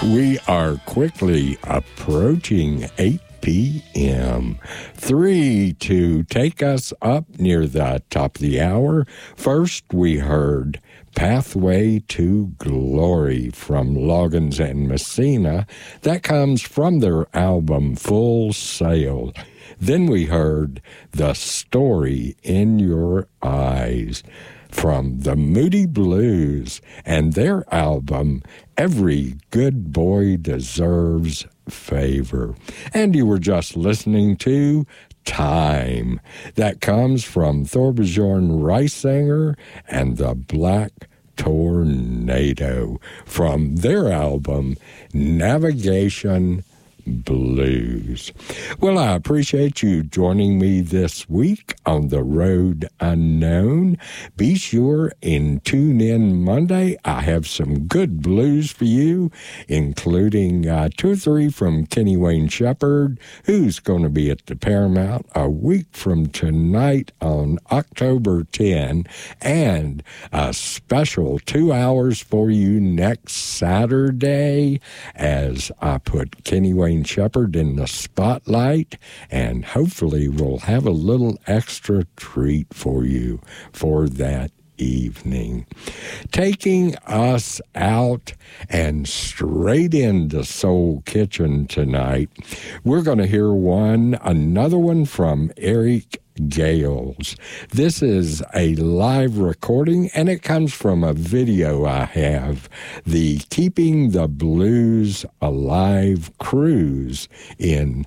We are quickly approaching 8 p.m. 3 to take us up near the top of the hour. First, we heard Pathway to Glory from Loggins and Messina. That comes from their album Full Sail. Then we heard The Story in Your Eyes from the Moody Blues and their album Every Good Boy Deserves Favor. And you were just listening to Time. That comes from Thorbjorn Reisinger and the Black Tornado from their album Navigation Blues. Well, I appreciate you joining me this week on The Road Unknown. Be sure and tune in Monday. I have some good blues for you, including 2 or 3 from Kenny Wayne Shepherd, who's going to be at the Paramount a week from tonight on October 10, and a special 2 hours for you next Saturday as I put Kenny Wayne Shepherd in the spotlight, and hopefully we'll have a little extra treat for you for that evening. Taking us out and straight into Soul Kitchen tonight, we're going to hear another one from Eric Gales. This is a live recording, and it comes from a video I have, the Keeping the Blues Alive cruise in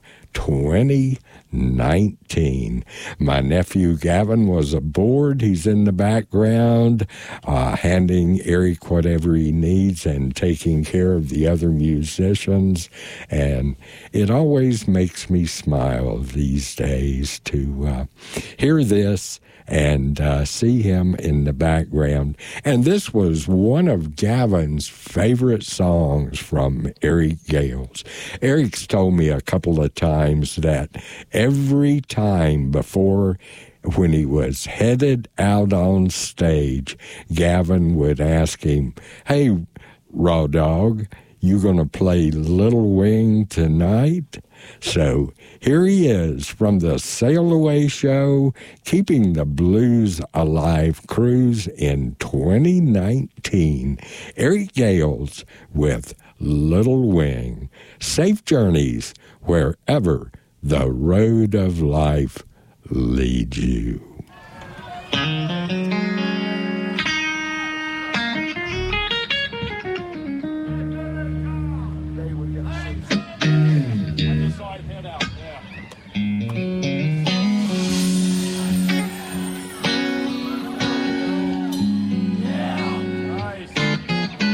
2019. My nephew Gavin was aboard. He's in the background, handing Eric whatever he needs and taking care of the other musicians. And it always makes me smile these days to hear this and see him in the background. And this was one of Gavin's favorite songs from Eric Gales. Eric's told me a couple of times that every time before, when he was headed out on stage, Gavin would ask him, "Hey, Raw Dog, you going to play Little Wing tonight?" So here he is from the Sail Away show, Keeping the Blues Alive cruise in 2019. Eric Gales with Little Wing. Safe journeys wherever the road of life leads you.